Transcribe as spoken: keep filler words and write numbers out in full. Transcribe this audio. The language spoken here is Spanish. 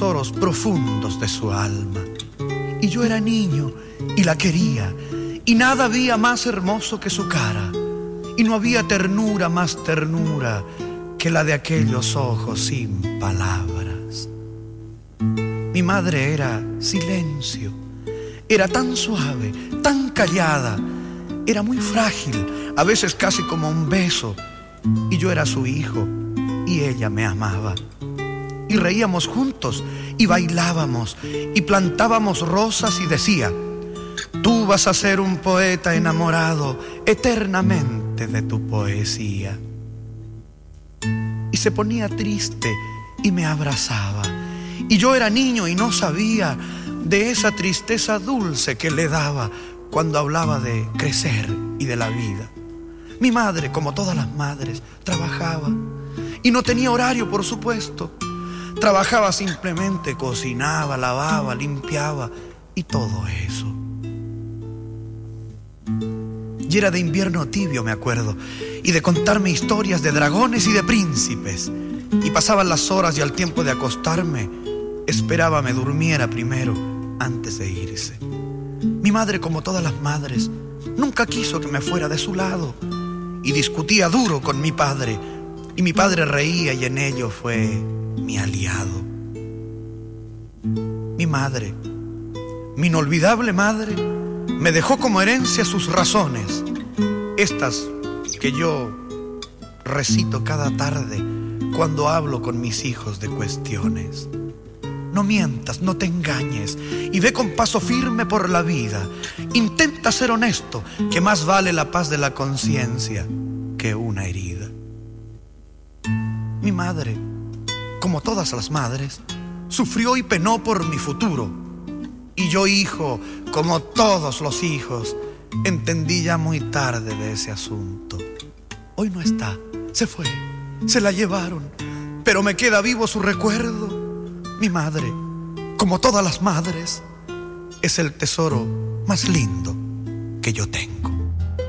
tesoros profundos de su alma. Y yo era niño y la quería, y nada había más hermoso que su cara, y no había ternura más ternura que la de aquellos ojos sin palabras. Mi madre era silencio, era tan suave, tan callada, era muy frágil, a veces casi como un beso, y yo era su hijo y ella me amaba. Y reíamos juntos y bailábamos y plantábamos rosas y decía: tú vas a ser un poeta enamorado eternamente de tu poesía. Y se ponía triste y me abrazaba, y yo era niño y no sabía de esa tristeza dulce que le daba cuando hablaba de crecer y de la vida. Mi madre, como todas las madres, trabajaba y no tenía horario, por supuesto. Trabajaba simplemente, cocinaba, lavaba, limpiaba y todo eso. Y era de invierno tibio, me acuerdo, y de contarme historias de dragones y de príncipes. Y pasaban las horas y al tiempo de acostarme esperaba me durmiera primero antes de irse. Mi madre, como todas las madres, nunca quiso que me fuera de su lado y discutía duro con mi padre, y mi padre reía y en ello fue mi aliado. Mi madre, mi inolvidable madre, me dejó como herencia sus razones, estas que yo recito cada tarde cuando hablo con mis hijos de cuestiones. No mientas, no te engañes y ve con paso firme por la vida. Intenta ser honesto, que más vale la paz de la conciencia que una herida. Mi madre, como todas las madres, sufrió y penó por mi futuro. Y yo, hijo, como todos los hijos, entendí ya muy tarde de ese asunto. Hoy no está, se fue, se la llevaron, pero me queda vivo su recuerdo. Mi madre, como todas las madres, es el tesoro más lindo que yo tengo.